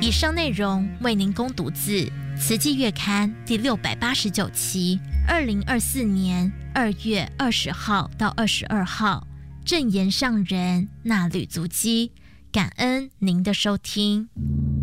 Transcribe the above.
以上内容为您供读自《慈济月刊》第689期，2024年2月20号到22号，正言上人那履足迹。感恩您的收听。